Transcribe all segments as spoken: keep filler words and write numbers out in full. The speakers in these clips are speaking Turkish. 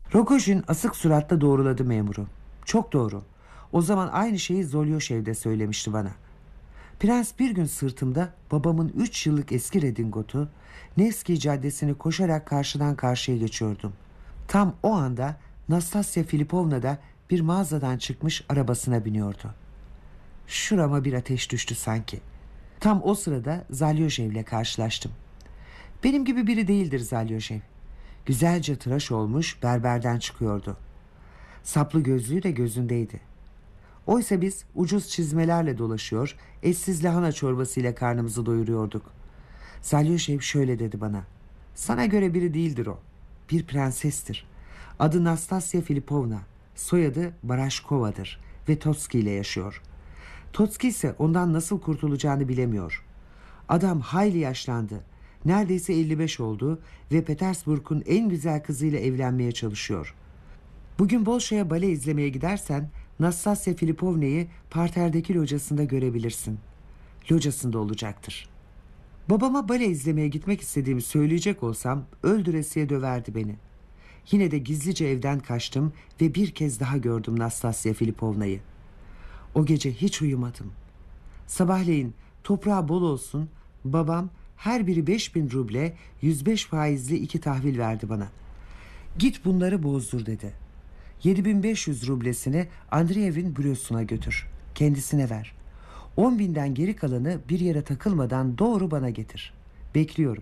Rogojin asık suratla doğruladı memuru. Çok doğru. O zaman aynı şeyi Zolyoşev de söylemişti bana. Prens bir gün sırtımda babamın üç yıllık eski redingotu, Nevski Caddesi'ni koşarak karşıdan karşıya geçiyordum. Tam o anda Nastasya Filipovna da bir mağazadan çıkmış arabasına biniyordu. Şurama bir ateş düştü sanki. Tam o sırada Zalyoshev'le karşılaştım. Benim gibi biri değildir Zalyoşev. Güzelce tıraş olmuş, berberden çıkıyordu. Saplı gözlüğü de gözündeydi. Oysa biz ucuz çizmelerle dolaşıyor, eşsiz lahana çorbasıyla karnımızı doyuruyorduk. Zalyoşev şöyle dedi bana. Sana göre biri değildir o. Bir prensestir. Adı Nastasya Filipovna. Soyadı Barashkova'dır ve Totski ile yaşıyor. Totski ise ondan nasıl kurtulacağını bilemiyor. Adam hayli yaşlandı. Neredeyse elli beş oldu ve Petersburg'un en güzel kızıyla evlenmeye çalışıyor. Bugün Bolşo'ya bale izlemeye gidersen Nastasya Filipovna'yı parterdeki locasında görebilirsin. Locasında olacaktır. Babama bale izlemeye gitmek istediğimi söyleyecek olsam öldüresiye döverdi beni. Yine de gizlice evden kaçtım ve bir kez daha gördüm Nastasya Filipovna'yı. O gece hiç uyumadım. Sabahleyin toprağı bol olsun babam her biri beş bin ruble yüz beş faizli iki tahvil verdi bana. Git bunları bozdur dedi. yedi bin beş yüz rublesini Andreyev'in bürosuna götür. Kendisine ver. on binden geri kalanı bir yere takılmadan doğru bana getir. Bekliyorum.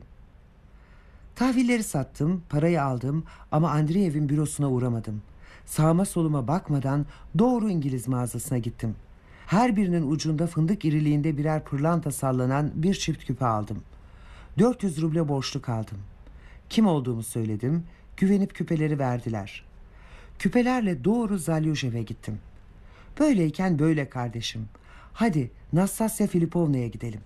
Tahvilleri sattım, parayı aldım ama Andreyev'in bürosuna uğramadım. Sağıma soluma bakmadan doğru İngiliz mağazasına gittim. Her birinin ucunda fındık iriliğinde birer pırlanta sallanan bir çift küpe aldım. dört yüz ruble borçlu kaldım. Kim olduğumu söyledim, güvenip küpeleri verdiler. Küpelerle doğru Zalyoshev'e gittim. Böyleyken böyle kardeşim. Hadi Nastasya Filipovna'ya gidelim.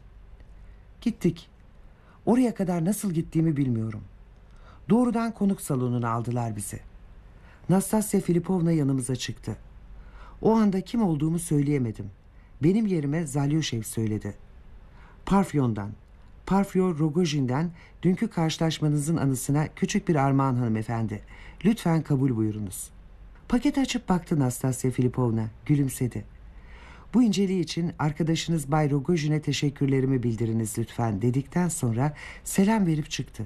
Gittik. Oraya kadar nasıl gittiğimi bilmiyorum. Doğrudan konuk salonuna aldılar bizi. Nastasya Filipovna yanımıza çıktı. O anda kim olduğumu söyleyemedim. Benim yerime Zalyoshev söyledi. Parfyon'dan, Parfyor Rogojin'den dünkü karşılaşmanızın anısına küçük bir armağan hanımefendi. Lütfen kabul buyurunuz. Paketi açıp baktı Nastasya Filipovna, gülümsedi. Bu inceliği için arkadaşınız Bay Rogojin'e teşekkürlerimi bildiriniz lütfen dedikten sonra selam verip çıktı.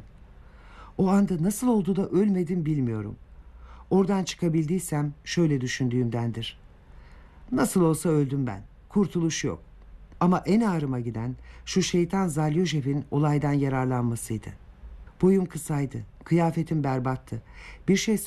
O anda nasıl oldu da ölmedim bilmiyorum. Oradan çıkabildiysem şöyle düşündüğümdendir. Nasıl olsa öldüm ben. Kurtuluş yok. Ama en ağrıma giden şu şeytan Zalyoshev'in olaydan yararlanmasıydı. Boyum kısaydı. Kıyafetim berbattı. Bir şey